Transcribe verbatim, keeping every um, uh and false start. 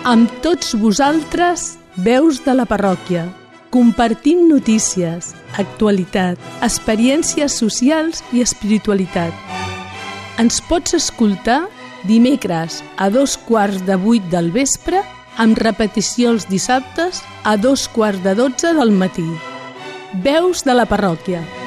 Amb tots vosaltres, veus de la parròquia, compartint notícies, actualitat, experiències socials i espiritualitat. Ens pots escoltar dimecres a dos quarts de vuit del vespre, amb repetició els dissabtes a dos quarts de dotze del matí. Veus de la parròquia.